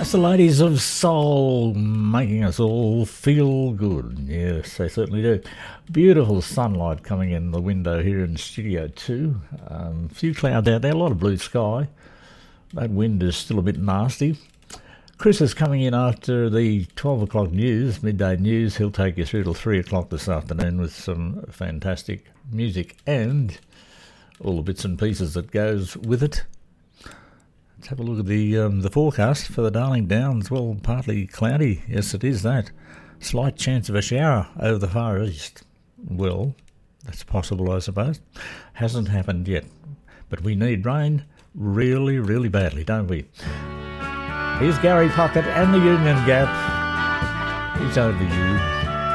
That's the Ladies of Soul, making us all feel good. Yes, they certainly do. Beautiful sunlight coming in the window here in Studio 2. A few clouds out there, a lot of blue sky. That wind is still a bit nasty. Chris is coming in after the 12 o'clock news, midday news. He'll take you through till 3 o'clock this afternoon with some fantastic music and all the bits and pieces that goes with it. Let's have a look at the forecast for the Darling Downs. Well, partly cloudy. Yes, it is that. Slight chance of a shower over the far east. Well, that's possible, I suppose. Hasn't happened yet. But we need rain really, really badly, don't we? Here's Gary Pocket and the Union Gap. It's over you.